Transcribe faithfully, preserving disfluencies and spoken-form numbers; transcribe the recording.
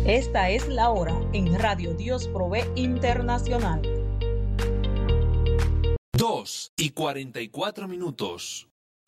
Esta es la hora en Radio Dios Provee Internacional. Dos y cuarenta y cuatro minutos.